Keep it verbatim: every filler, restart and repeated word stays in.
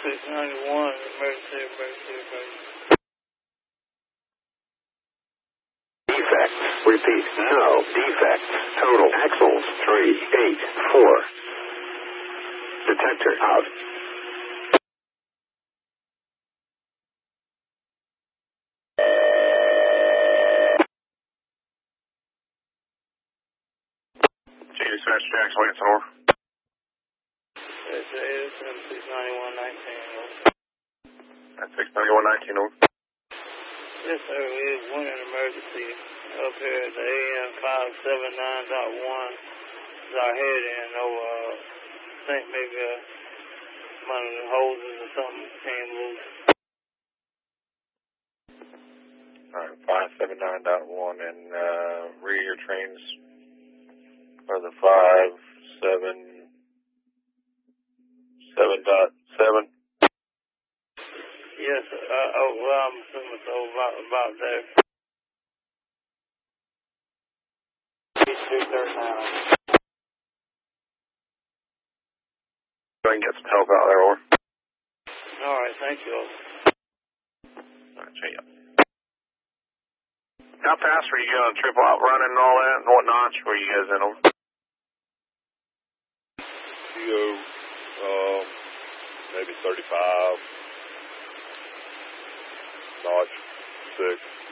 six ninety-one, emergency, emergency, emergency. Defects. Repeat. No. Defects. Total. Axles. three eight four. Detector out. Dispatch Jackson, wait, over. Yes, it is, six ninety-one nineteen, over. That's six ninety-one nineteen, over. Yes, sir, we have one in emergency up here at the A M five seven nine dot one. Is our head in over, uh, I think maybe uh, one of the hoses or something came loose. Alright, five seven nine dot one, and uh, read your trains for the five seven seven dot seven. Yes, sir. Uh, oh, well, I'm assuming so about, about there. two thirty-nine. Go ahead and get some help out there, over. All right, thank you. Alright, check you out. How fast were you going? Triple out running and all that? And what notch were you guys in, over? C O, um, maybe thirty-five, notch, six.